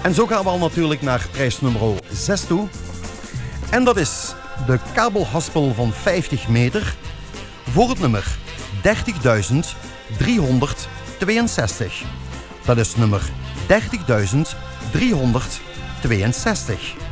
En zo gaan we al natuurlijk naar prijs nummer 6 toe. En dat is de kabelhaspel van 50 meter voor het nummer 30.362. Dat is nummer 30.362.